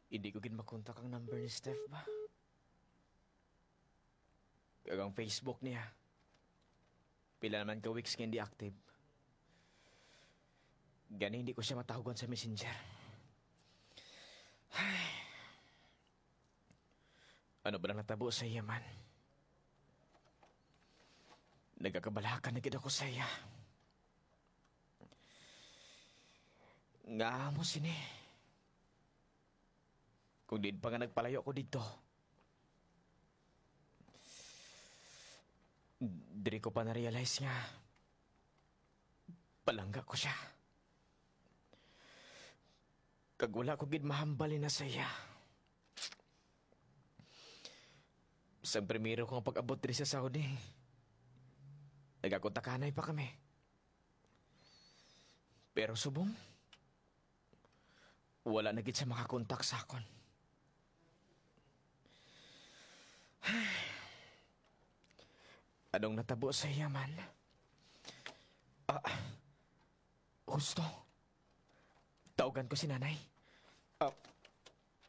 Hindi ko gid makontak ang number ni Steph ba? Kagang Facebook niya. Pila naman ka weeks nga hindi active. Gani hindi ko siya matahugan sa messenger. Ay. Ano ba lang natabo sa iya man? Nagkakabalakan na gid ako sa iya. Nga mo sini. Kung din pa nga nagpalayo ako dito. Diri ko pa na-realize nga. Palangga ko siya. Kag wala ko gid mahambalin na sa iya. Sa primero kong pag-abot diri sa Saudi, nagakontakanay pa kami. Pero subong, wala na gid siya makakontak sa akon. Anong natabo sa iya man? Gusto. Taugan ko si nanay.